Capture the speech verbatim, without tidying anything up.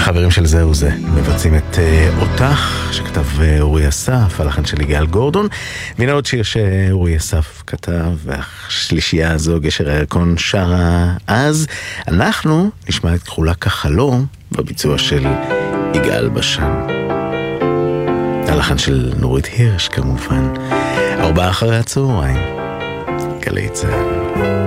החברים של זהו זה מבצעים את uh, אותך שכתב uh, אורי אסף, הלחן של יגאל גורדון. והנה עוד שיר שאורי אסף כתב, והשלישייה הזו גשר הירקון שרה אז. אנחנו נשמע את כחולה כחלום בביצוע של יגאל בשן, הלחן של נורית הירש כמובן. ארבעה אחרי הצהריים, גלי צהל.